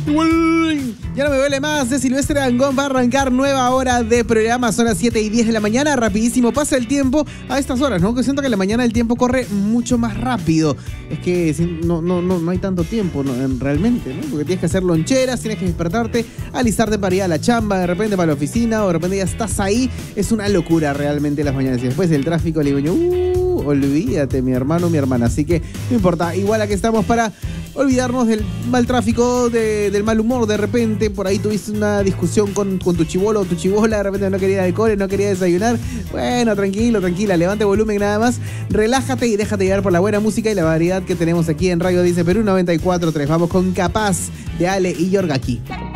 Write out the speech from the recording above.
Ya no me duele más, de Silvestre Dangond va a arrancar nueva hora de programa, son las 7:10 de la mañana, rapidísimo pasa el tiempo a estas horas, ¿no? Que siento que en la mañana el tiempo corre mucho más rápido, es que no hay tanto tiempo, ¿no? Realmente, ¿no? Porque tienes que hacer loncheras, tienes que despertarte, alistarte para ir a la chamba, de repente para la oficina, o de repente ya estás ahí, es una locura realmente las mañanas, y después del tráfico le digo yo, olvídate mi hermano, mi hermana, así que no importa, igual aquí estamos para olvidarnos del mal tráfico, del mal humor. De repente por ahí tuviste una discusión con tu chibolo o tu chibola, de repente no quería ir al cole, no quería desayunar. Bueno, tranquila, levante volumen nada más, relájate y déjate llevar por la buena música y la variedad que tenemos aquí en Radio Dice Perú 94.3. Vamos con Capaz de Ale y Yorgaki.